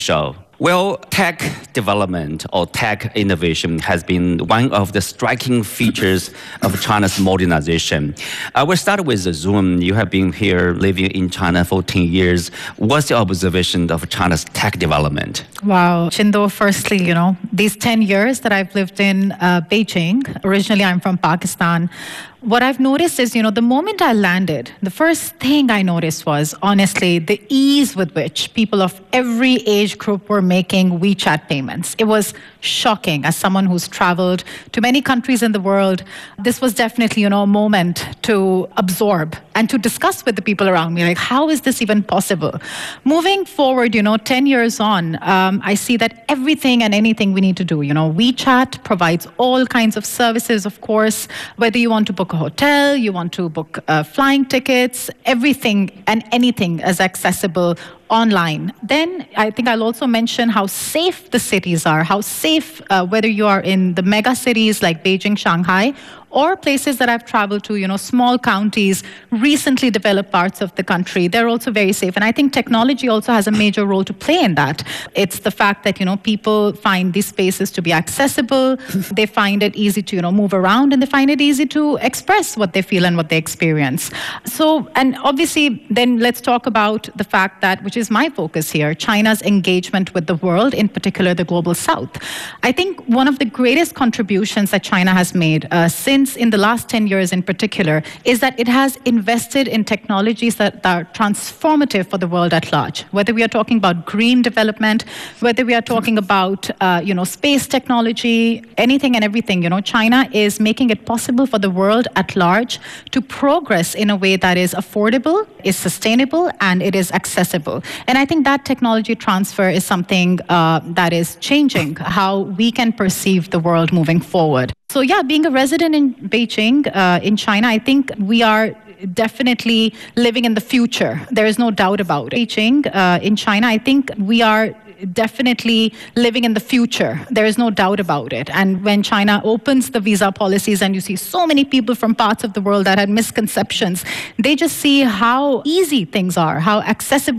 show. Well, tech development or tech innovation has been one of the striking features of China's modernization. We'll start with Zoom. You have been here living in China for 10 years. What's your observation of China's tech development? Wow. Chindo, firstly, these 10 years that I've lived in Beijing, originally I'm from Pakistan, what I've noticed is, the moment I landed, the first thing I noticed was, honestly, the ease with which people of every age group were making WeChat payments. It was shocking. As someone who's traveled to many countries in the world, this was definitely, a moment to absorb and to discuss with the people around me, like, how is this even possible? Moving forward, 10 years on, I see that everything and anything we need to do, WeChat provides all kinds of services, of course, whether you want to book a hotel, you want to book flying tickets, everything and anything is accessible online. Then I think I'll also mention how safe the cities are, how safe, whether you are in the mega cities like Beijing, Shanghai, or places that I've traveled to, small counties, recently developed parts of the country, they're also very safe. And I think technology also has a major role to play in that. It's the fact that, people find these spaces to be accessible, they find it easy to, move around, and they find it easy to express what they feel and what they experience. So, and obviously, then let's talk about the fact that, which is my focus here, China's engagement with the world, in particular the global south. I think one of the greatest contributions that China has made since in the last 10 years in particular, is that it has invested in technologies that are transformative for the world at large. Whether we are talking about green development, whether we are talking about, space technology, anything and everything, China is making it possible for the world at large to progress in a way that is affordable, is sustainable, and it is accessible. And I think that technology transfer is something that is changing how we can perceive the world moving forward. So yeah, being a resident in Beijing, in China, I think we are definitely living in the future. There is no doubt about it. Beijing, in China, I think we are definitely living in the future. There is no doubt about it. And when China opens the visa policies and you see so many people from parts of the world that had misconceptions, they just see how easy things are, how accessible